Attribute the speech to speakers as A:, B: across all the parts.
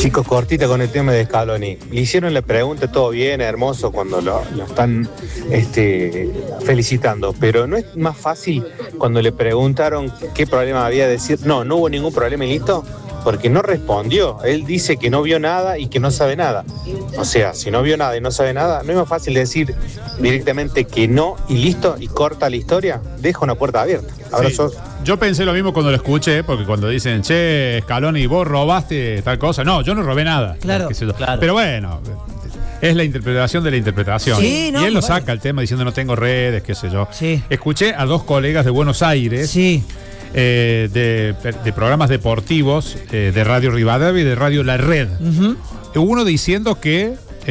A: Chicos, cortita con el tema de Scaloni. Le hicieron la pregunta, todo bien, hermoso, cuando lo están felicitando, pero ¿no es más fácil cuando le preguntaron qué problema había decir, no hubo ningún problema y listo? Porque no respondió. Él dice que no vio nada y que no sabe nada. O sea, si no vio nada y no sabe nada, ¿no es más fácil decir directamente que no y listo y corta la historia? Deja una puerta abierta. Abrazos.
B: Sí. Yo pensé lo mismo cuando lo escuché, porque cuando dicen, che, Scaloni, vos robaste tal cosa. No, yo no robé nada.
C: Claro.
B: Claro. Pero bueno, es la interpretación de la interpretación.
C: Sí, no,
B: y él lo saca el tema diciendo no tengo redes, qué sé yo.
C: Sí.
B: Escuché a dos colegas de Buenos Aires.
C: Sí.
B: De programas deportivos de Radio Rivadavia y de Radio La Red. Uno diciendo que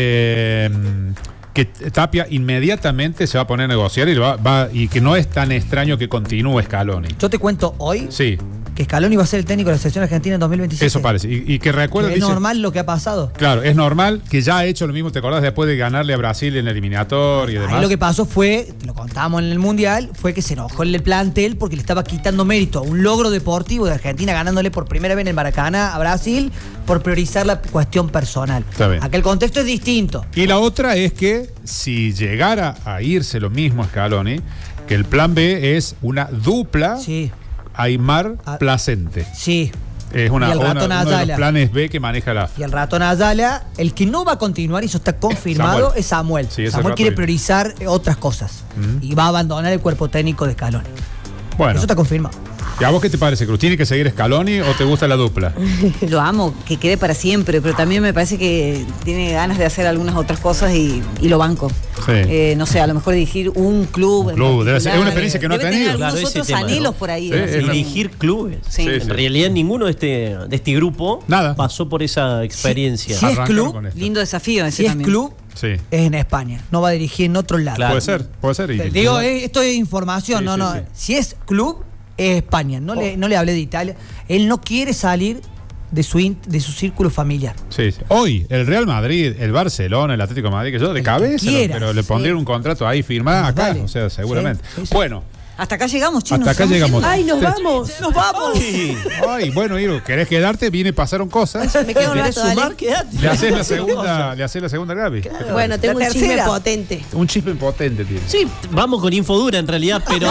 B: Tapia inmediatamente se va a poner a negociar y que no es tan extraño que continúe Scaloni.
C: Yo te cuento hoy
B: Sí.
C: que Scaloni va a ser el técnico de la selección argentina en 2027.
B: Eso parece. Y que recuerda.
C: Es normal lo que ha pasado.
B: Claro, es normal que ya ha hecho lo mismo, ¿te acordás? Después de ganarle a Brasil en el eliminatorio y demás.
C: Ahí lo que pasó fue, te lo contábamos en el Mundial, fue que se enojó el plantel porque le estaba quitando mérito a un logro deportivo de Argentina ganándole por primera vez en el Maracaná a Brasil por priorizar la cuestión personal.
B: Está bien.
C: Acá el contexto es distinto.
B: Y la otra es que si llegara a irse lo mismo a Scaloni, que el plan B es una dupla.
C: Sí.
B: Aymar Placente.
C: Sí.
B: Es uno de los planes B que maneja la AFA.
C: Y el ratón Ayala, el que no va a continuar, y eso está confirmado, es Samuel.
B: Sí,
C: Samuel quiere priorizar otras cosas. Y va a abandonar el cuerpo técnico de Scaloni.
B: Bueno.
C: Eso está confirmado.
B: ¿Y a vos qué te parece, Cruz? ¿Tiene que seguir Scaloni o te gusta la dupla?
D: Lo amo, que quede para siempre, pero también me parece que tiene ganas de hacer algunas otras cosas y lo banco.
B: Sí.
D: No sé, a lo mejor dirigir un club.
B: Es una experiencia que no ha tenido.
D: Tener algunos otros anhelos por ahí.
B: Sí,
E: dirigir clubes.
D: Sí.
E: En realidad ninguno de este grupo pasó por esa experiencia.
C: Si es club,
D: lindo desafío ese
C: si
D: también.
C: Es club, es en España. No va a dirigir en otro lado.
B: Claro. Puede ser.
C: Digo, esto es información. Sí. Si es club, es España. No le hablé de Italia. Él no quiere salir de su círculo familiar.
B: Sí. Hoy, el Real Madrid, el Barcelona, el Atlético de Madrid, que yo de cabeza, pero le pondrían un contrato ahí firmado acá. Dale. O sea, seguramente. Sí. Bueno.
D: Hasta acá llegamos, chicos.
B: Hasta acá llegamos.
C: ¡Ay, nos vamos! ¡Nos vamos!
B: Ay, bueno, Iru, ¿querés quedarte? Pasaron cosas.
D: Me quedo un rato,
E: sumar, quédate.
B: Le haces la segunda Gaby.
F: Claro. Bueno, tengo un chisme potente.
B: Un chisme potente tiene.
E: Sí, vamos con Infodura en realidad, pero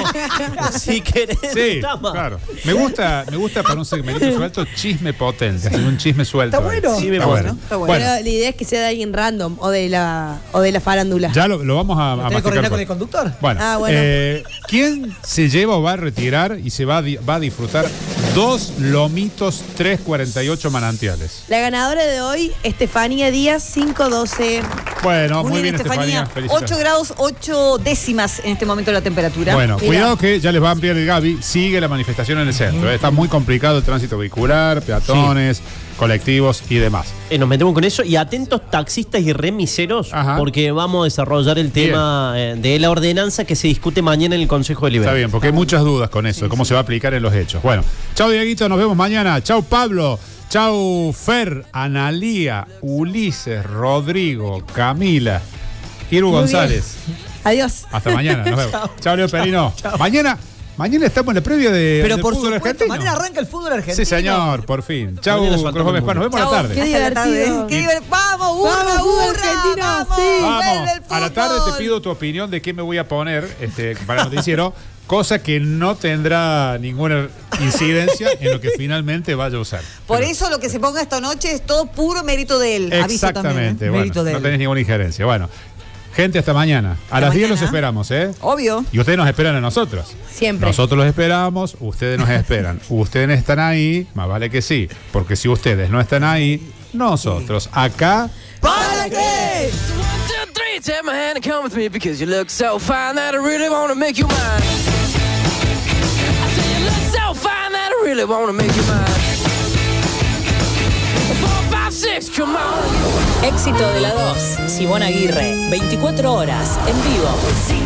E: si querés.
B: Sí, claro. Me gusta para un segmento suelto, chisme potente. Así un chisme suelto.
C: Está bueno.
E: Sí,
F: Está bueno. Pero la idea es que sea de alguien random o de la farándula.
B: Ya lo vamos a
C: masticar. ¿Coordinar con el conductor?
B: Bueno. ¿Quién se lleva o va a retirar y se va a disfrutar 2 lomitos 348 manantiales?
F: La ganadora de hoy, Estefanía Díaz, 512.
B: Bueno, muy bien, Estefanía.
D: 8 grados 8 décimas en este momento la temperatura.
B: Bueno, cuidado que ya les va a ampliar el Gaby. Sigue la manifestación en el centro. Está muy complicado el tránsito vehicular, peatones, colectivos y demás.
E: Nos metemos con eso y atentos taxistas y remiseros, porque vamos a desarrollar el tema de la ordenanza que se discute mañana en el Consejo Deliberante.
B: Está bien, porque hay muchas dudas con eso, de cómo se va a aplicar en los hechos. Bueno, chau Dieguito, nos vemos mañana. Chau Pablo, chau Fer, Analía, Ulises, Rodrigo, Camila, Iru González.
F: Adiós.
B: Hasta mañana, nos vemos. Chau Leo Perino. Mañana estamos en la previa del fútbol argentino.
C: Mañana arranca el fútbol argentino.
B: Sí, señor, por fin. Chau, Cruz Gómez Paz. Nos vemos a la tarde.
F: Qué divertido.
D: ¡Vamos, burra!
F: Argentina!
B: Vamos. A la tarde te pido tu opinión de qué me voy a poner para el noticiero, cosa que no tendrá ninguna incidencia en lo que finalmente vaya a usar.
D: Por eso lo que se ponga esta noche es todo puro mérito de él.
B: Exactamente. Bueno, no tenés ninguna injerencia. Bueno. Gente, hasta mañana. A las 10 los esperamos, ¿eh?
D: Obvio.
B: Y ustedes nos esperan a nosotros.
F: Siempre.
B: Nosotros los esperamos, ustedes nos esperan. Ustedes están ahí, más vale que sí. Porque si ustedes no están ahí, nosotros acá...
C: ¿Para qué?
G: Take my hand and come with me because you look so fine that I really want to make you mine. I say you look so fine that I really want to make you mine. 4, 5, 6, come on.
H: Éxito de la 2, Simón Aguirre, 24 horas, en vivo.